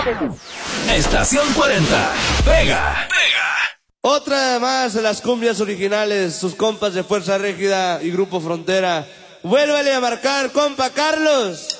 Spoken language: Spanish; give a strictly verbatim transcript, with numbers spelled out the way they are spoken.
Estación cuarenta. Pega. Pega. Otra más de las cumbias originales, sus compas de Fuerza Régida y Grupo Frontera. Vuélvale a marcar, compa Carlos.